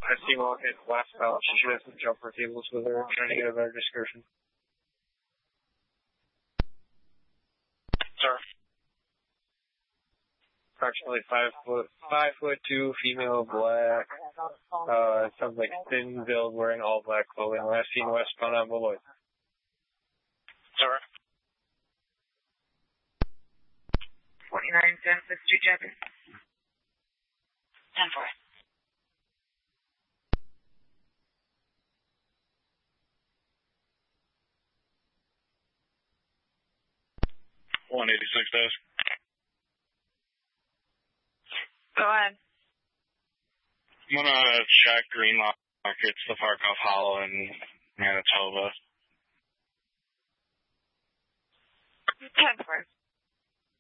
I see Mom hit last out. She should have some jumper tables with her, trying to get a better description. Sir. Approximately 5'2", female, black. Sounds like thin build, wearing all black clothing. Last seen westbound on Beloit. Sir. 49 San Street, Jeffrey. 10-4. $186. Go ahead. I'm gonna check Green Markets, the Park off Hollow in Manitoba. 10-4.